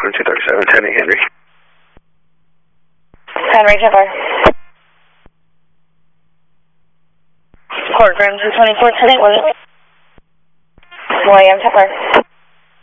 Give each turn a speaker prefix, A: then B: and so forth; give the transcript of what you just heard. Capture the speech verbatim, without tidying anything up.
A: Brooklyn two thirty-seven, Henry Henry.
B: Henry Templar. Court Ground two twenty-four, Tenant William. William Templar.